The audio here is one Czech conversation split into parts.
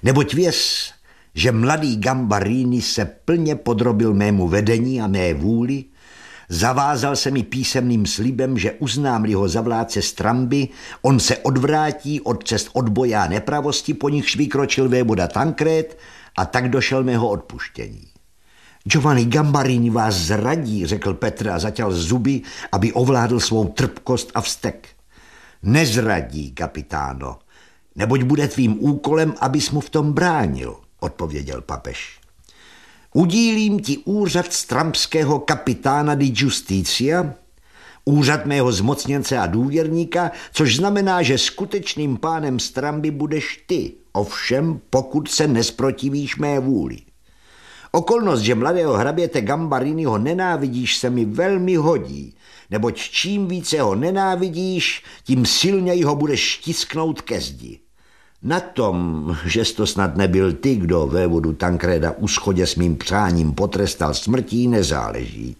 Neboť věz, že mladý Gambarini se plně podrobil mému vedení a mé vůli, zavázal se mi písemným slibem, že uznám-li ho za vládce Stramby, on se odvrátí od cest odboje a nepravosti, po nichž vykročil vévoda Tancred, a tak došel mého odpuštění. Giovanni Gambarini vás zradí, řekl Petr a zaťal zuby, aby ovládl svou trpkost a vztek. Nezradí, kapitáno, neboť bude tvým úkolem, abys mu v tom bránil, odpověděl papež. Udílím ti úřad strambského kapitána di Justitia, úřad mého zmocněnce a důvěrníka, což znamená, že skutečným pánem Stramby budeš ty, ovšem pokud se nesprotivíš mé vůli. Okolnost, že mladého hraběte Gambariniho nenávidíš, se mi velmi hodí, neboť čím více ho nenávidíš, tím silněji ho budeš štisknout ke zdi. Na tom, že to snad nebyl ty, kdo vévodu Tancreda u schodě s mým přáním potrestal smrtí, nezáleží.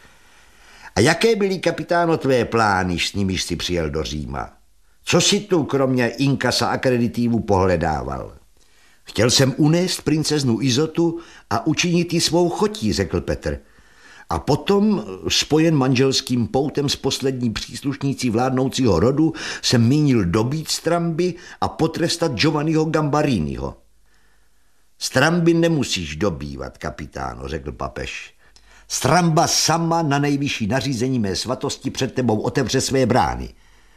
A jaké byly, kapitáno, tvé plány, s nimiž jsi přijel do Říma? Co si tu kromě inkasa akreditivu pohledával? Chtěl jsem unést princeznu Izotu a učinit ji svou chotí, řekl Petr. A potom, spojen manželským poutem s poslední příslušnící vládnoucího rodu, jsem mínil dobít Stramby a potrestat Giovanniho Gambariniho. Stramby nemusíš dobývat, kapitáno, řekl papež. Stramba sama na nejvyšší nařízení mé svatosti před tebou otevře své brány.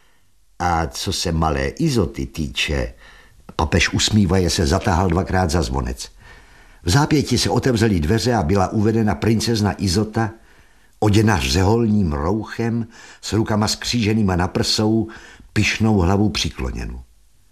A co se malé Izoty týče, papež usmívaje se zatáhl dvakrát za zvonec. V zápěti se otevřely dveře a byla uvedena princezna Izota, oděna řeholním rouchem, s rukama skříženýma na prsou, pyšnou hlavu přikloněnu.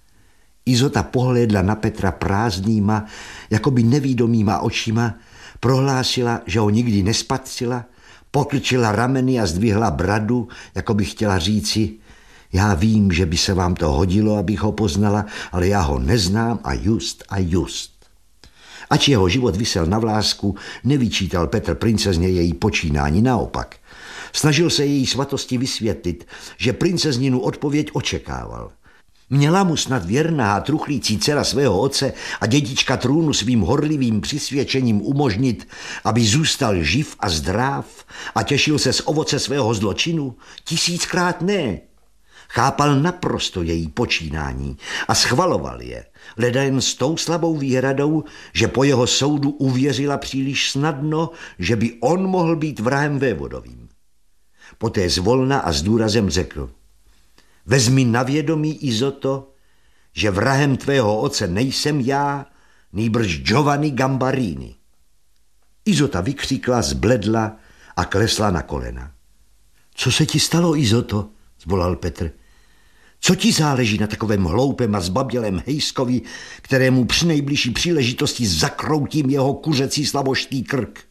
Izota pohlédla na Petra prázdnýma, jakoby nevídomýma očima, prohlásila, že ho nikdy nespatřila, pokrčila rameny a zdvihla bradu, jako by chtěla říci: já vím, že by se vám to hodilo, abych ho poznala, ale já ho neznám a just. Ač jeho život visel na vlásku, nevyčítal Petr princezně její počínání, naopak. Snažil se její svatosti vysvětlit, že princezninu odpověď očekával. Měla mu snad věrná a truchlící dcera svého otce a dědička trůnu svým horlivým přisvědčením umožnit, aby zůstal živ a zdrav a těšil se z ovoce svého zločinu? 1000krát ne. Chápal naprosto její počínání a schvaloval je, leda jen s tou slabou výhradou, že po jeho soudu uvěřila příliš snadno, že by on mohl být vrahem vévodovým. Poté zvolna a s důrazem řekl: vezmi na vědomí, Izoto, že vrahem tvého otce nejsem já, nýbrž Giovanni Gambarini. Izota vykřikla, zbledla a klesla na kolena. Co se ti stalo, Izoto? Zvolal Petr. Co ti záleží na takovém hloupém a zbabělém hejskovi, kterému při nejbližší příležitosti zakroutím jeho kuřecí slaboštý krk?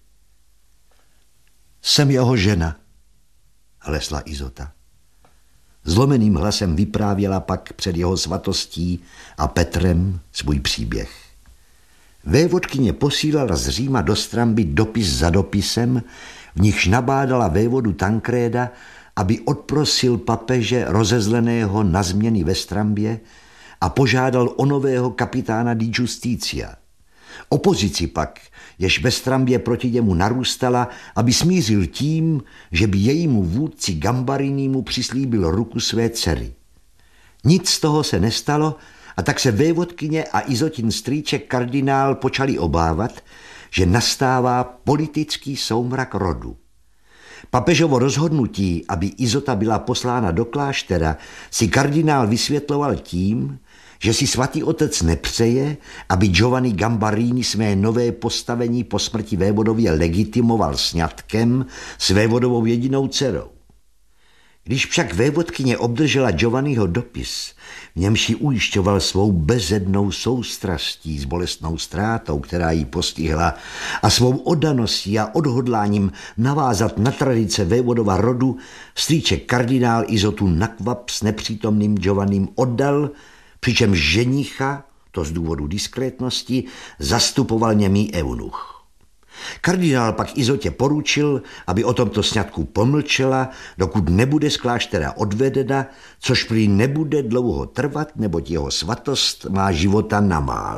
Jsem jeho žena, hlesla Izota. Zlomeným hlasem vyprávěla pak před jeho svatostí a Petrem svůj příběh. Vévodkyně posílala z Říma do Stramby dopis za dopisem, v nichž nabádala vévodu Tancreda, aby odprosil papeže rozezleného na změny ve Strambě a požádal o nového kapitána di Justitia. Opozici pak, jež ve Strambě proti němu narůstala, aby smířil tím, že by jejímu vůdci Gambarinimu přislíbil ruku své dcery. Nic z toho se nestalo a tak se vévodkyně a Izotin strýček kardinál počali obávat, že nastává politický soumrak rodu. Papežovo rozhodnutí, aby Izota byla poslána do kláštera, si kardinál vysvětloval tím, že si svatý otec nepřeje, aby Giovanni Gambarini své nové postavení po smrti vévodově legitimoval sňatkem s vévodovou jedinou dcerou. Když však vévodkyně obdržela Giovanniho dopis, v němž ji ujišťoval svou bezednou soustrastí s bolestnou ztrátou, která jí postihla, a svou oddaností a odhodláním navázat na tradice vévodova rodu, strýček kardinál Izotu nakvap s nepřítomným Giovannim oddal, přičemž ženicha, to z důvodu diskrétnosti, zastupoval němý eunuch. Kardinál pak Izotě poručil, aby o tomto sňatku pomlčela, dokud nebude z kláštera odvedena, což prý nebude dlouho trvat, neboť jeho svatost má života namál.